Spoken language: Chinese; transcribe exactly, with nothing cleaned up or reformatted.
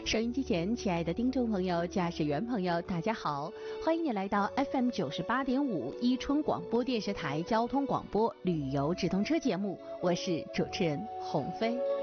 收音机前，亲爱的听众朋友、驾驶员朋友，大家好，欢迎你来到 F M 九十八点五伊春广播电视台交通广播旅游直通车节目，我是主持人洪飞。